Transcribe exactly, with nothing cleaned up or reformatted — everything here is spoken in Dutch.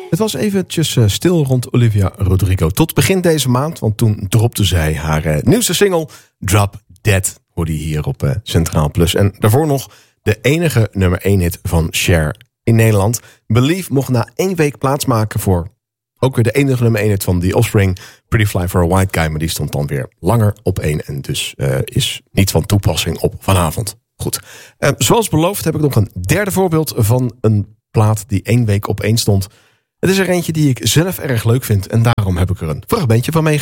Het was eventjes uh, stil rond Olivia Rodrigo. Tot begin deze maand, want toen dropte zij haar uh, nieuwste single Drop Dead. Hoorde je hier op uh, Centraal Plus. En daarvoor nog de enige nummer één hit van Cher in Nederland. Believe mocht na één week plaatsmaken voor ook weer de enige nummer één hit van The Offspring. Pretty Fly for a White Guy, maar die stond dan weer langer op één. En dus uh, is niet van toepassing op vanavond. Goed. Uh, zoals beloofd heb ik nog een derde voorbeeld van een plaat die één week op één stond. Het is er eentje die ik zelf erg leuk vind en daarom heb ik er een fragmentje van meegenomen.